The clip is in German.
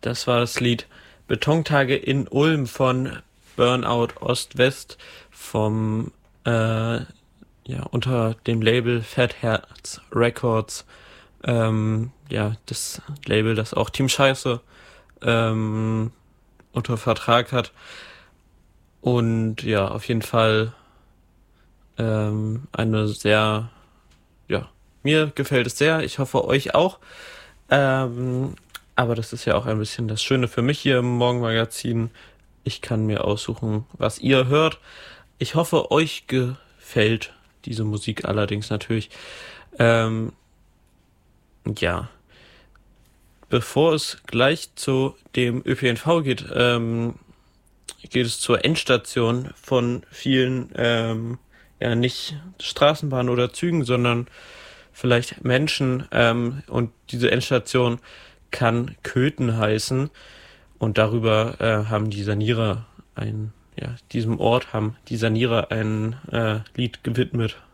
Das war das Lied Betontage in Ulm von Burnout Ost-West vom unter dem Label Fat Herz Records. Das Label, das auch Team Scheiße unter Vertrag hat. Und ja, auf jeden Fall eine sehr, mir gefällt es sehr. Ich hoffe euch auch. Aber das ist ja auch ein bisschen das Schöne für mich hier im Morgenmagazin. Ich kann mir aussuchen, was ihr hört. Ich hoffe, euch gefällt diese Musik allerdings natürlich. Ähm, ja, Bevor es gleich zu dem ÖPNV geht, geht es zur Endstation von vielen, nicht Straßenbahnen oder Zügen, sondern vielleicht Menschen. Und diese Endstation kann Köthen heißen. Und darüber haben die Sanierer diesem Ort haben die Sanierer ein Lied gewidmet.